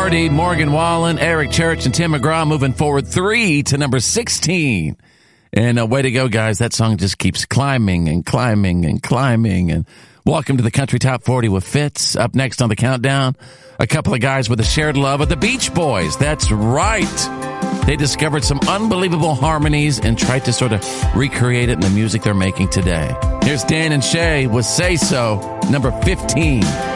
Hardy, Morgan Wallen, Eric Church, and Tim McGraw moving forward 3 to number 16. And way to go, guys. That song just keeps climbing and climbing and climbing. And welcome to the Country Top 40 with Fitz. Up next on the countdown, a couple of guys with a shared love of the Beach Boys. That's right. They discovered some unbelievable harmonies and tried to sort of recreate it in the music they're making today. Here's Dan and Shay with Say So, number 15.